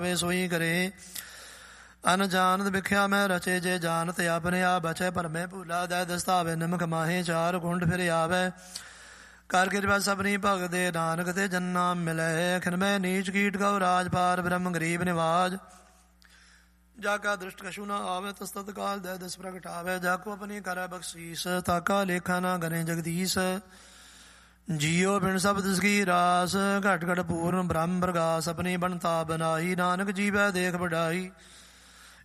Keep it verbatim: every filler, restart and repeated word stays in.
ਵੇ ਸੋਈ ਕਰੇ। ਅਨ ਜਾਨਤ ਵਿਖਿਆ ਮੈਂ ਰਚੇ ਜੇ ਜਾਨਤ ਆਪਣੇ ਆਪ ਬਚੇ। ਭਰਮੇ ਭੂਲਾ ਦੈ ਦਸਤਾਵੇ ਨਿਮਕ ਮਾਹੇ ਚਾਰ ਕੁੰਡ ਫਿਰ ਆਵੇ। ਕਰ ਕਿਰਪਾ ਸਭਨੀ ਭਗਤ ਦੇ ਨਾਨਕ ਤੇ ਜੰਨਾ ਮਿਲੈ। ਖਿਨਮੈ ਨੀਚ ਕੀਟ ਗਉ ਰਾਜ ਪਾਰ ਬ੍ਰਹਮ ਗਰੀਬ ਨਿਵਾਜ। ਜਾ ਕਾ ਦ੍ਰਿਸ਼ਟ ਕਛੂ ਨਾ ਆਵੇ ਤਸ ਤਤ ਕਾਲ ਦੈ ਦਸ ਪ੍ਰਗਟਾਵੇ। ਜਾ ਕੋ ਆਪਣੀ ਕਰੈ ਬਖਸ਼ੀਸ ਤਾਕਾ ਲੇਖਾ ਨਾ ਗਨੇ ਜਗਦੀਸ਼। ਜੀਓ ਬਿਨ ਸਬਦ ਕੀ ਰਾਸ ਘਟ ਘਟ ਪੂਰਨ ਬ੍ਰਹਮ ਪ੍ਰਗਾਸ। ਆਪਣੀ ਬਣਤਾ ਬਨਾਈ ਨਾਨਕ ਜੀਵੈ ਦੇਖ ਵਡਾਈ।